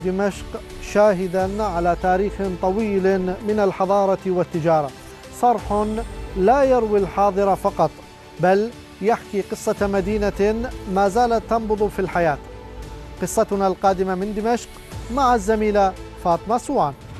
دمشق شاهدا على تاريخ طويل من الحضارة والتجارة، صرح لا يروي الحاضر فقط بل يحكي قصة مدينة ما زالت تنبض في الحياة. قصتنا القادمة من دمشق مع الزميلة فاطمة سوان.